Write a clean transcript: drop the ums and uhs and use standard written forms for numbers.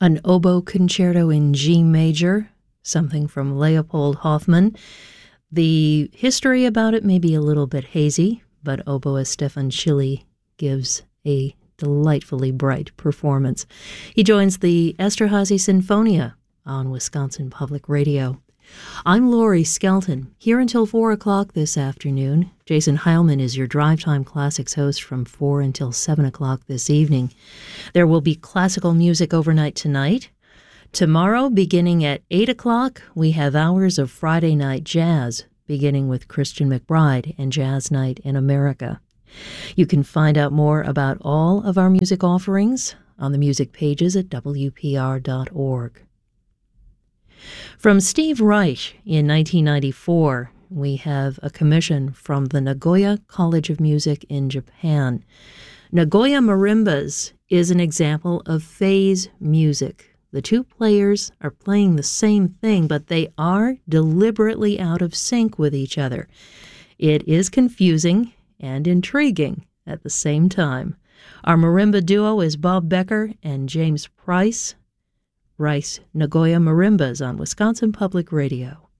An oboe concerto in G major, something from Leopold Hoffmann. The history about it may be a little bit hazy, but oboist Stefan Schilly gives a delightfully bright performance. He joins the Esterhazy Sinfonia on Wisconsin Public Radio. I'm Lori Skelton, here until 4 o'clock this afternoon. Jason Heilman is your Drive Time Classics host from 4 until 7 o'clock this evening. There will be classical music overnight tonight. Tomorrow, beginning at 8 o'clock, we have hours of Friday night jazz, beginning with Christian McBride and Jazz Night in America. You can find out more about all of our music offerings on the music pages at WPR.org. From Steve Reich in 1994, we have a commission from the Nagoya College of Music in Japan. Nagoya Marimbas is an example of phase music. The two players are playing the same thing, but they are deliberately out of sync with each other. It is confusing and intriguing at the same time. Our marimba duo is Bob Becker and James Price. Rice Nagoya Marimbas on Wisconsin Public Radio.